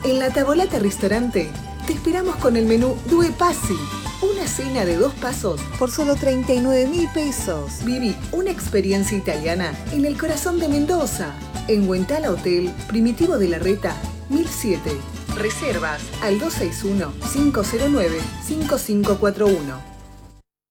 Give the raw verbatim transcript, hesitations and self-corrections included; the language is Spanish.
En la Tavolata Ristorante te esperamos con el menú Due Passi, una cena de dos pasos por solo treinta y nueve mil pesos. Viví una experiencia italiana en el corazón de Mendoza, en Huentala Hotel Primitivo de la Reta mil siete. Reservas al dos seis uno, cinco cero nueve, cinco cinco cuatro uno.